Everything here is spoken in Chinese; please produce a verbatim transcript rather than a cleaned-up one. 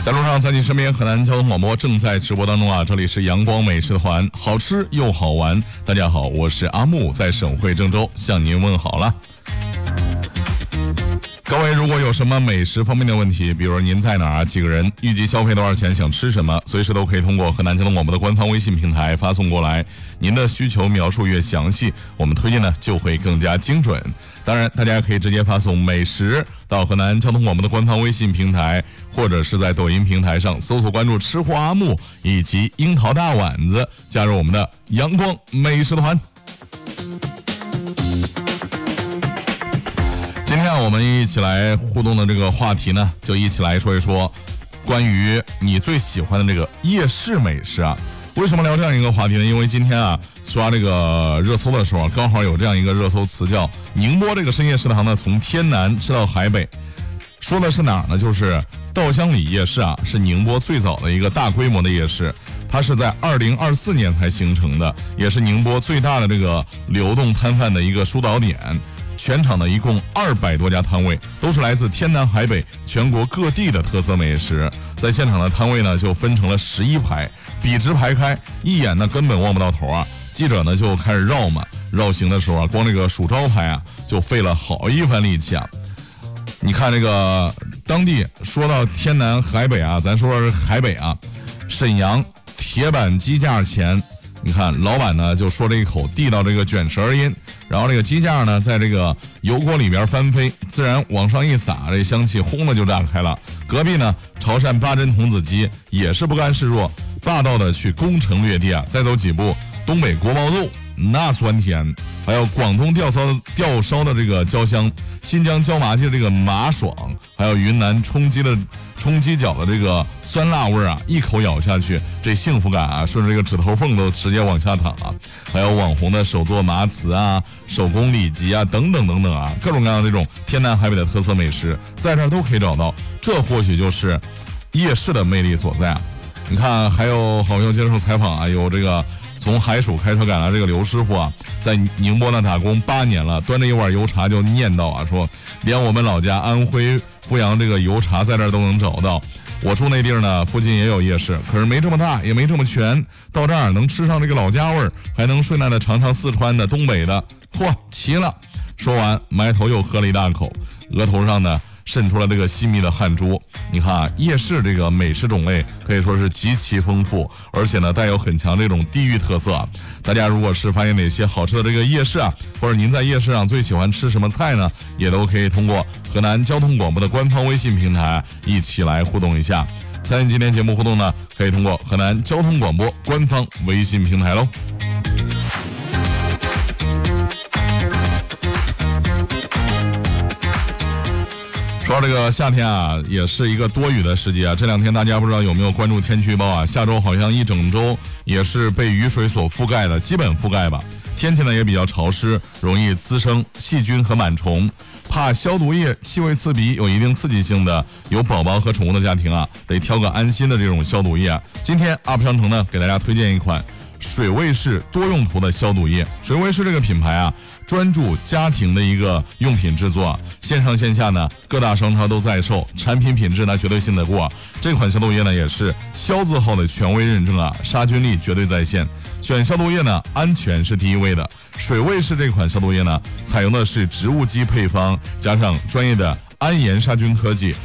在路上，在你身边，河南交通广播正在直播当中啊！这里是阳光美食团，好吃又好玩。大家好，我是阿木，在省会郑州向您问好了。各位，如果有什么美食方面的问题，比如您在哪儿，几个人，预计消费多少钱，想吃什么，随时都可以通过河南交通广播的官方微信平台发送过来。您的需求描述越详细，我们推荐呢就会更加精准。当然，大家可以直接发送美食到河南交通广播的官方微信平台，或者是在抖音平台上搜索关注吃货阿木以及樱桃大碗子，加入我们的阳光美食团。今天啊，我们一起来互动的这个话题呢，就一起来说一说关于你最喜欢的这个夜市美食啊。为什么聊这样一个话题呢？因为今天啊刷这个热搜的时候，刚好有这样一个热搜词叫宁波这个深夜食堂呢，从天南吃到海北。说的是哪儿呢？就是稻香里夜市啊，是宁波最早的一个大规模的夜市，它是在二零二四年才形成的，也是宁波最大的这个流动摊贩的一个疏导点。全场呢一共二百多家摊位，都是来自天南海北全国各地的特色美食。在现场的摊位呢就分成了十一排，笔直排开，一眼呢根本望不到头啊。记者呢就开始绕嘛，绕行的时候啊，光这个数招牌啊就费了好一番力气啊。你看这个当地说到天南海北啊，咱说是海北啊，沈阳铁板鸡架前，你看老板呢就说了一口地道这个卷舌音，然后这个鸡架呢在这个油锅里边翻飞，自然往上一撒，这香气轰的就炸开了。隔壁呢潮汕八珍童子鸡也是不甘示弱，霸道的去攻城略地啊。再走几步，东北锅包肉那酸甜，还有广东吊烧吊烧的这个焦香，新疆椒麻鸡的这个麻爽，还有云南冲鸡的冲鸡脚的这个酸辣味啊，一口咬下去，这幸福感啊，顺着这个指头缝都直接往下淌啊。还有网红的手做麻糍啊、手工里脊啊，等等等等啊，各种各样的这种天南海北的特色美食，在这儿都可以找到。这或许就是夜市的魅力所在啊。你看，还有好朋友接受采访啊，有这个从海蜀开车赶来这个刘师傅啊，在宁波呢打工八年了，端着一碗油茶就念叨啊，说连我们老家安徽阜阳这个油茶在这儿都能找到。我住那地儿呢，附近也有夜市，可是没这么大，也没这么全。到这儿能吃上这个老家味儿，还能顺带的尝尝四川的、东北的，嚯，齐了。说完，埋头又喝了一大口，额头上呢渗出了这个细密的汗珠。你看啊，夜市这个美食种类可以说是极其丰富，而且呢带有很强这种地域特色啊。大家如果是发现哪些好吃的这个夜市啊，或者您在夜市上最喜欢吃什么菜呢，也都可以通过河南交通广播的官方微信平台一起来互动一下。参与今天节目互动呢，可以通过河南交通广播官方微信平台喽。说到这个夏天啊，也是一个多雨的时节啊。这两天大家不知道有没有关注天气预报啊？下周好像一整周也是被雨水所覆盖的，基本覆盖吧。天气呢也比较潮湿，容易滋生细菌和螨虫。怕消毒液气味刺鼻，有一定刺激性的，有宝宝和宠物的家庭啊，得挑个安心的这种消毒液啊。今天 U P 商城呢给大家推荐一款水卫士多用途的消毒液。水卫士这个品牌啊，专注家庭的一个用品制作，线上线下呢各大商超都在售，产品品质呢绝对信得过。这款消毒液呢也是消字号的权威认证啊，杀菌力绝对在线。选消毒液呢，安全是第一位的。水卫士这款消毒液呢，采用的是植物基配方，加上专业的安盐杀菌科技，